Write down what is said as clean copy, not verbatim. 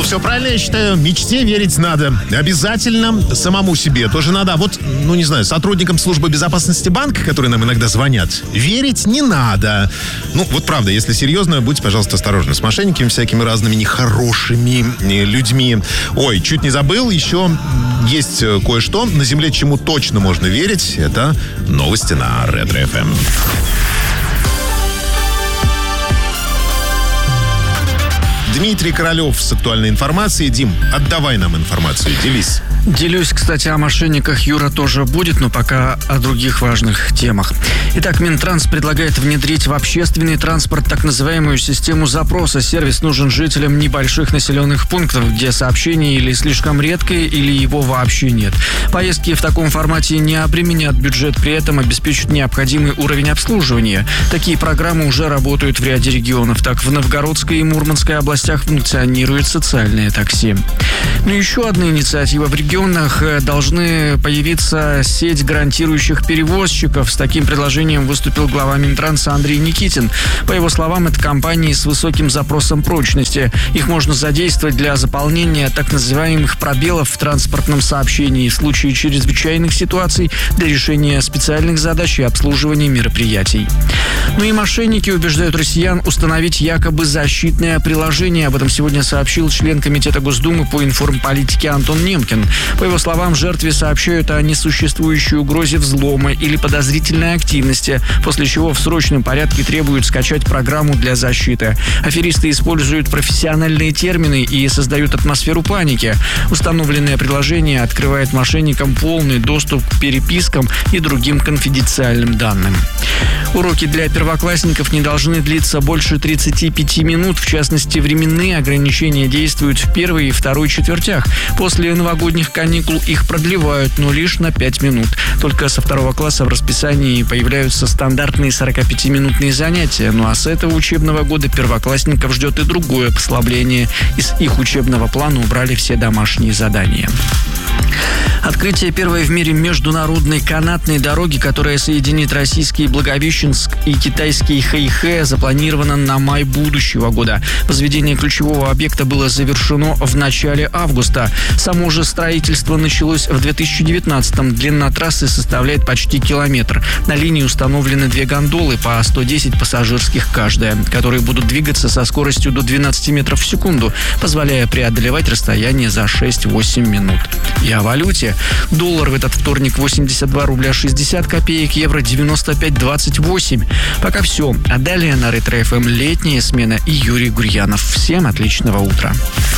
Все правильно, я считаю. Мечте верить надо. Обязательно самому себе тоже надо. А вот, не знаю, сотрудникам службы безопасности банка, которые нам иногда звонят, верить не надо. Вот правда, если серьезно, будьте, пожалуйста, осторожны с мошенниками, всякими разными нехорошими людьми. Ой, чуть не забыл, еще есть кое-что, на земле чему точно можно верить. Это новости на Ретро-ФМ. Дмитрий Королев с актуальной информацией. Дим, отдавай нам информацию, делись. Делюсь, кстати, о мошенниках. Юра тоже будет, но пока о других важных темах. Итак, Минтранс предлагает внедрить в общественный транспорт так называемую систему запроса. Сервис нужен жителям небольших населенных пунктов, где сообщение или слишком редкое, или его вообще нет. Поездки в таком формате не обременят бюджет, при этом обеспечат необходимый уровень обслуживания. Такие программы уже работают в ряде регионов. Так, в Новгородской и Мурманской областях функционирует социальное такси. Еще одна инициатива. В регионах должны появиться сеть гарантирующих перевозчиков. С таким предложением выступил глава Минтранса Андрей Никитин. По его словам, это компании с высоким запросом прочности. Их можно задействовать для заполнения так называемых пробелов в транспортном сообщении в случае чрезвычайных ситуаций, для решения специальных задач и обслуживания мероприятий. И мошенники убеждают россиян установить якобы защитное приложение. Об этом сегодня сообщил член Комитета Госдумы по информполитике Антон Немкин. По его словам, жертве сообщают о несуществующей угрозе взлома или подозрительной активности, после чего в срочном порядке требуют скачать программу для защиты. Аферисты используют профессиональные термины и создают атмосферу паники. Установленное приложение открывает мошенникам полный доступ к перепискам и другим конфиденциальным данным. Уроки для первоклассников не должны длиться больше 35 минут. В частности, временные ограничения действуют в первой и второй четвертях. После новогодних каникул их продлевают, но лишь на 5 минут. Только со 2 класса в расписании появляются стандартные 45-минутные занятия. А с этого учебного года первоклассников ждет и другое послабление. Из их учебного плана убрали все домашние задания. Открытие первой в мире международной канатной дороги, которая соединит российский Благовещенск и китайский Хэйхэ, запланировано на май будущего года. Возведение ключевого объекта было завершено в начале августа. Само же строительство началось в 2019-м. Длина трассы составляет почти километр. На линии установлены 2 гондолы по 110 пассажирских каждая, которые будут двигаться со скоростью до 12 метров в секунду, позволяя преодолевать расстояние за 6-8 минут. И о валюте. Доллар в этот вторник 82 рубля 60 копеек, евро 95,28. Пока все. А далее на Ретро-ФМ летняя смена и Юрий Гурьянов. Всем отличного утра.